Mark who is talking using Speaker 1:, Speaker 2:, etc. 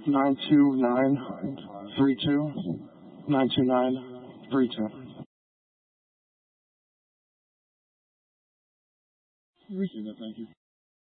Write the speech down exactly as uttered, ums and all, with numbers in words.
Speaker 1: nine two nine three two. nine two nine three two.
Speaker 2: Reaching that, thank you.